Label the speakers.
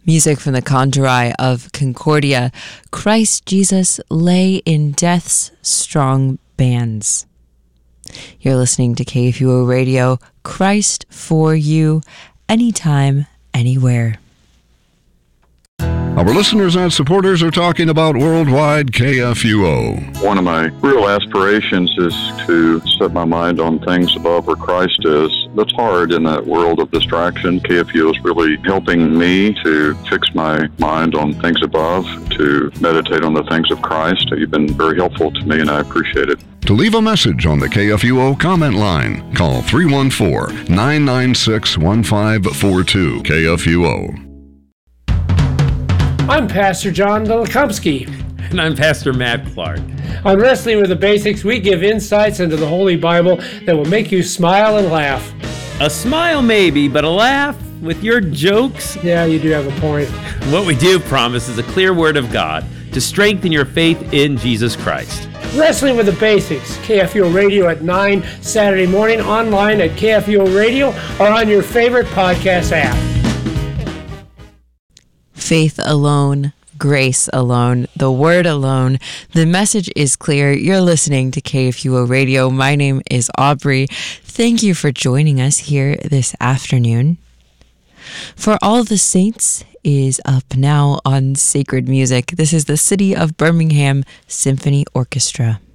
Speaker 1: Music from the Conjurai of Concordia, Christ Jesus lay in death's strong bands. You're listening to KFUO Radio, Christ for you, anytime, anywhere.
Speaker 2: Our listeners and supporters are talking about Worldwide KFUO.
Speaker 3: One of my real aspirations is to set my mind on things above where Christ is. That's hard in that world of distraction. KFUO is really helping me to fix my mind on things above, to meditate on the things of Christ. You've been very helpful to me, and I appreciate it.
Speaker 2: To leave a message on the KFUO comment line, call 314-996-1542 KFUO.
Speaker 4: I'm Pastor John Delakumsky.
Speaker 5: And I'm Pastor Matt Clark.
Speaker 4: On Wrestling with the Basics, we give insights into the Holy Bible that will make you smile and laugh.
Speaker 5: A smile maybe, but a laugh with your jokes?
Speaker 4: Yeah, you do have a point.
Speaker 5: What we do promise is a clear word of God to strengthen your faith in Jesus Christ.
Speaker 4: Wrestling with the Basics, KFUO Radio at 9 Saturday morning, online at KFUO Radio or on your favorite podcast app.
Speaker 1: Faith alone, grace alone, the word alone. The message is clear. You're listening to KFUO Radio. My name is Aubrey. Thank you for joining us here this afternoon. For All the Saints is up now on Sacred Music. This is the City of Birmingham Symphony Orchestra.